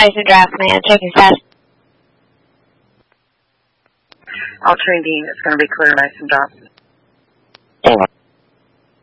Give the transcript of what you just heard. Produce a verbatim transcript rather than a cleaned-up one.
Tyson Draft Man, checking status. All train Dean, it's going to be clear, Tyson Draft. All right.